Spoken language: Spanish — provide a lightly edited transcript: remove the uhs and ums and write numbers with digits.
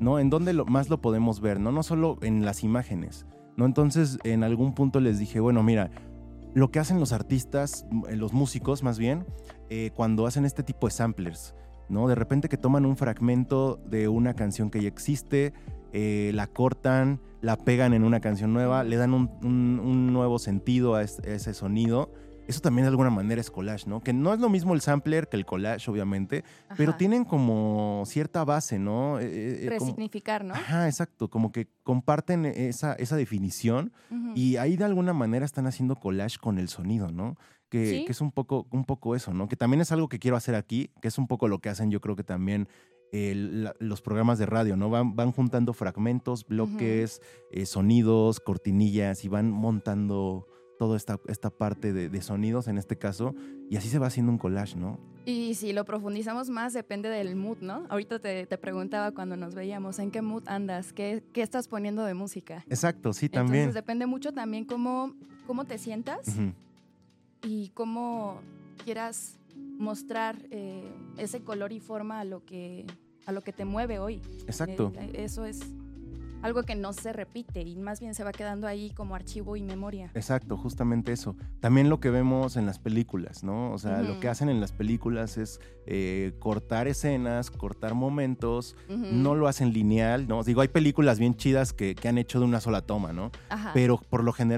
¿no? ¿En dónde más lo podemos ver, ¿no? No solo en las imágenes, ¿no? Entonces, en algún punto les dije, bueno, mira, lo que hacen los artistas, los músicos más bien, cuando hacen este tipo de samplers, ¿no? De repente que toman un fragmento de una canción que ya existe, la cortan, la pegan en una canción nueva, le dan un nuevo sentido a ese sonido. Eso también de alguna manera es collage, ¿no? Que no es lo mismo el sampler que el collage, obviamente, Ajá. pero tienen como cierta base, ¿no? Resignificar, ¿no? Ajá, exacto, como que comparten esa definición y ahí de alguna manera están haciendo collage con el sonido, ¿no? ¿Sí? Que es un poco eso, ¿no? Que también es algo que quiero hacer aquí, que es un poco lo que hacen yo creo que también los programas de radio, ¿no? Van juntando fragmentos, bloques, sonidos, cortinillas y van montando toda esta parte de sonidos en este caso y así se va haciendo un collage, ¿no? Y si lo profundizamos más, depende del mood, ¿no? Ahorita te preguntaba cuando nos veíamos, ¿en qué mood andas? ¿Qué estás poniendo de música? Exacto, sí, también. Entonces depende mucho también cómo te sientas y cómo quieras mostrar ese color y forma a lo que te mueve hoy. Exacto. Eso es algo que no se repite y más bien se va quedando ahí como archivo y memoria. Exacto, justamente eso. También lo que vemos en las películas, ¿no? O sea, lo que hacen en las películas es cortar escenas, cortar momentos, no lo hacen lineal, ¿no? Digo, hay películas bien chidas que han hecho de una sola toma, ¿no? Ajá. Pero por lo general